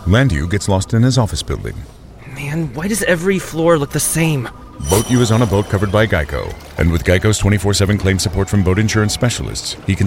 Landu gets lost in his office building. Man, why does every floor look the same? Boat U is on a boat covered by Geico. And with Geico's 24/7 claim support from boat insurance specialists, he can